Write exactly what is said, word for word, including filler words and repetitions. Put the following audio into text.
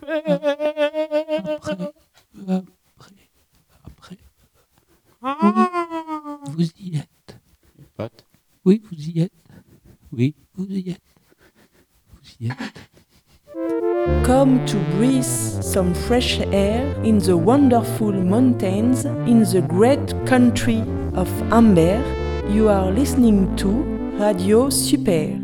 après, après, après. Oui, vous y êtes. Pote. Oui, vous y êtes. Oui, vous y êtes. Vous y êtes. Come to breathe some fresh air in the wonderful mountains in the great country of Amber. You are listening to Radio Super.